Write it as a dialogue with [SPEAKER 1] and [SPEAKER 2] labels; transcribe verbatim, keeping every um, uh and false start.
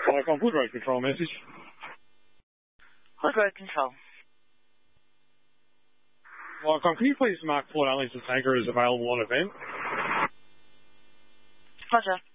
[SPEAKER 1] Like on Wood Road Control message.
[SPEAKER 2] Wood Road Control.
[SPEAKER 1] Lycon, can you please mark Port Arlington Tanker as available on event?
[SPEAKER 2] Roger.